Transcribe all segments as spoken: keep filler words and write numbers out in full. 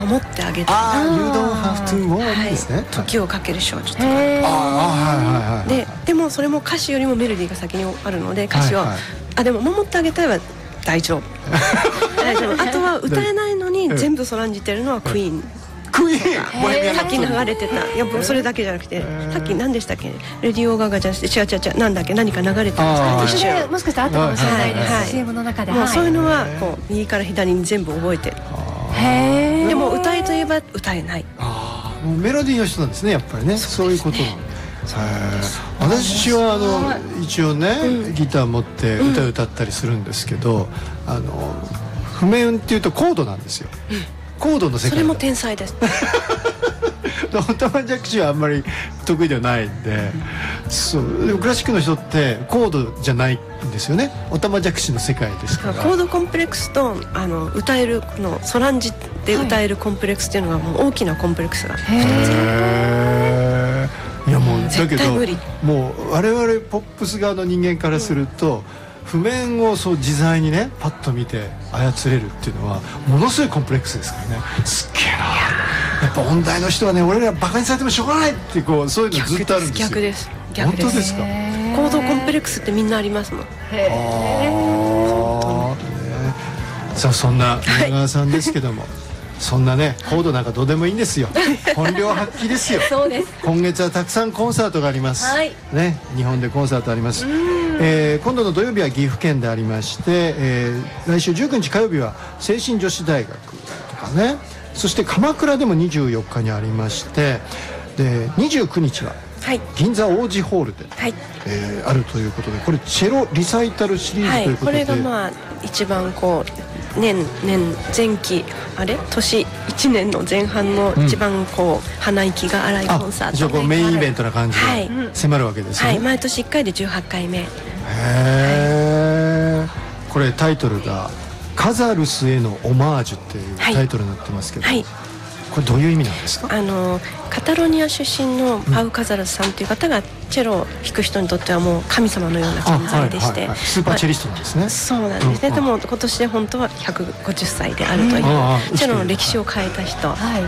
守ってあげたい。 ああ、You don't have to warn ですね。 時をかける少女とか。 ああ、はいはいはい。 で、でもそれも歌詞よりもメロディーが先にあるので、歌詞は、あ、でも守ってあげたいは大丈夫。大丈夫。あとは歌えないのに全部そらんじてるのはクイーン。 クイーン。 さっき流れてた。いや、それだけじゃなくて、さっき何でしたっけ？レディオガガじゃなくて、違う違う違う、なんだっけ、何か流れてました。一瞬。 もしかしたらあったかもしれないです。シーエム の中で。 もうそういうのはこう右から左に全部覚えてる。へえ。でも歌いといえば歌えない。 ああ、もうメロディーの人なんですね、やっぱりね。そういうことなの。私はあの一応ね、ギター持って歌を歌ったりするんですけど、あの譜面っていうとコードなんですよ。コードの世界。 それも天才です。 オタマジャクシはあんまり得意ではないんで、そうでもクラシックの人ってコードじゃないんですよね。オタマジャクシの世界ですから。 コードコンプレックスとあの歌えるこのソランジで歌えるコンプレックスっていうのがもう大きなコンプレックスがふたつ。 へー。いやもうだけど無理。 もう我々ポップス側の人間からすると、譜面をそう自在にねパッと見て操れるっていうのはものすごいコンプレックスですからね。すっげえな。やっぱ音大の人はね、俺らバカにされてもしょうがないってこうそういうのずっとあるんですよ。 逆です。逆です。 本当ですか。 コードコンプレックスってみんなありますもん。へえ。さあそんな宮川さんですけども。そんなね、コードなんかどうでもいいんですよ。本領発揮ですよ。 そうです。 今月はたくさんコンサートがあります。 はい。 ね、日本でコンサートあります。えー、今度の土曜日は岐阜県でありまして、えー、来週じゅうくにち火曜日は聖心女子大学とかね。そして鎌倉でもにじゅうよっかにありまして、でにじゅうくにちは銀座王子ホールで、はい、えー、あるということで、これチェロリサイタルシリーズということで、 はい、これがまあ一番こう。年年前期あれ年いちねんの前半の一番こう、うん、鼻息が荒いコンサート、 じゃあこうメインイベントな感じで迫るわけですね。 はい、毎年いっかいでじゅうはちかいめ。へえ、はい、これタイトルが「カザルスへのオマージュ」っていうタイトルになってますけど、はいはい、これどういう意味なんですか？ あのカタロニア出身のパウ・カザルスさんという方がチェロを弾く人にとってはもう神様のような存在でして、 スーパーチェリストなんですね。 そうなんですね、うん、でも今年で本当はひゃくごじゅっさいであるという、チェロの歴史を変えた人、はいはいはいはい、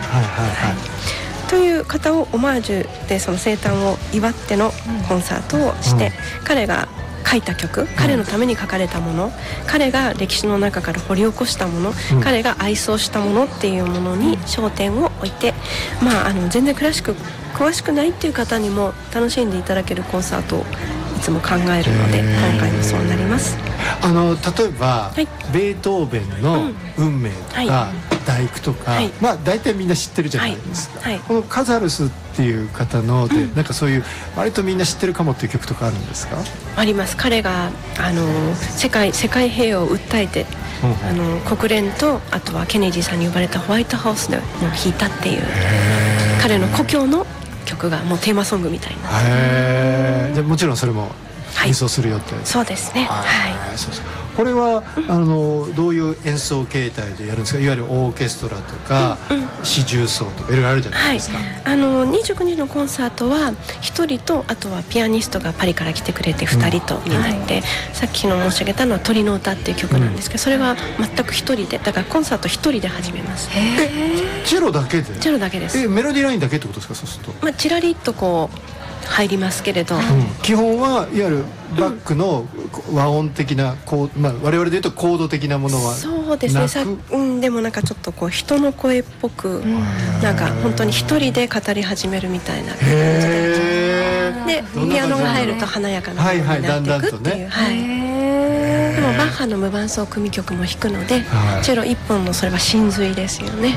という方をオマージュでその生誕を祝ってのコンサートをして、うん、彼が書いた曲、彼のために書かれたもの、彼が歴史の中から掘り起こしたもの、うん、彼が愛想したものっていうものに焦点を置いて、まあ、あの全然クラシック詳しくないっていう方にも楽しんでいただけるコンサートをいつも考えるので、今回もそうなります。 あの例えば、はい、ベートーベンの運命とか、うん、はい、第九とか、はい、まあ大体みんな知ってるじゃないですか、はいはい、このカザルスっていう方ので、うん、なんかそういう割とみんな知ってるかもっていう曲とかあるんですか？ あります。彼があの世界世界平和を訴えて、うん、あの国連とあとはケネディさんに呼ばれたホワイトハウスでも弾いたっていう彼の故郷の曲がもうテーマソングみたいになって、 へー、じゃあもちろんそれも演奏するよって、はい、 そうですね、はい、 そうそう。これは、うん、あのどういう演奏形態でやるんですか？いわゆるオーケストラとか、うんうん、四重奏とかいろいろあるじゃないですか、はい、 あのにじゅうくにちのコンサートはひとりとあとはピアニストがパリから来てくれてふたりとになって、うん、さっきの申し上げたのは鳥の歌っていう曲なんですけど、うん、それは全くひとりで、だからコンサートひとりで始めます。 え、チェロだけで？ チェロだけです。 え、メロディーラインだけってことですか？そうすると、 まあ、ちらりっとこう入りますけれど、うん、 基本はいわゆるバックの和音的なこう、まあ、我々でいうとコード的なものはなく、 そうですね、さ、うん、でもなんかちょっとこう人の声っぽく、うん、なんか本当に一人で語り始めるみたいな感じで、でピアノが入ると華やかなものになっていくっていう、はい、でもバッハの無伴奏組曲も弾くので、はい、チェロ一本のそれは真髄ですよね。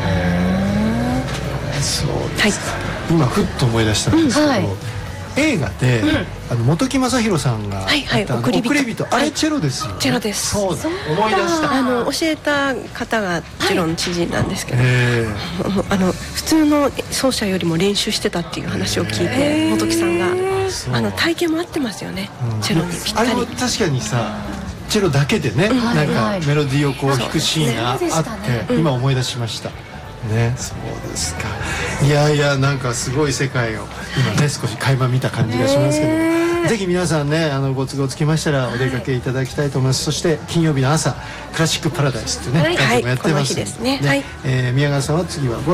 そうですか、はい、今ふっと思い出したんですけど、うん、はい、映画で、うん、あの本木雅弘さんが、はいはい、送り人、あれチェロですよね。 チェロです。 そうだ、思い出した。 あの教えた方がチェロの知人なんですけど、はい、あの普通の奏者よりも練習してたっていう話を聞いて、本木さんがあの体験も合ってますよね、うん、チェロにぴったり。 あれも確かにさ、チェロだけでね、うん、なんかメロディーをこう弾くシーンがあって、ね、今思い出しましたね。そうですか。いやいや、なんかすごい世界を今ね少し垣間見た感じがしますけど、ぜひ皆さんね、あのご都合つきましたらお出かけいただきたいと思います、はい、そして金曜日の朝クラシックパラダイスってね、はい、もやってますので、ね、はい、えー、宮川さんは次は